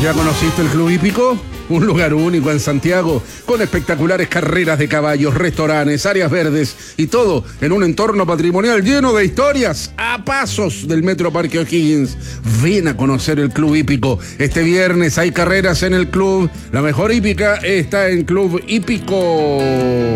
¿Ya conociste el Club Hípico? Un lugar único en Santiago, con espectaculares carreras de caballos, restaurantes, áreas verdes y todo en un entorno patrimonial lleno de historias a pasos del Metro Parque O'Higgins. Ven a conocer el Club Hípico. Este viernes hay carreras en el club. La mejor hípica está en Club Hípico.